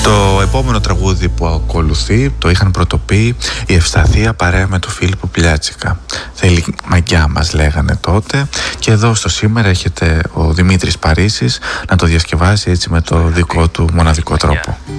Το επόμενο τραγούδι που ακολουθεί το είχαν πρωτοπεί η Ευσταθία παρέα με τον Φίλιππο Πλιάτσικα. Θέλει μαγιά μας λέγανε τότε, και εδώ στο σήμερα έχετε ο Δημήτρης Παρίσης να το διασκευάσει έτσι με το δικό του μοναδικό τρόπο.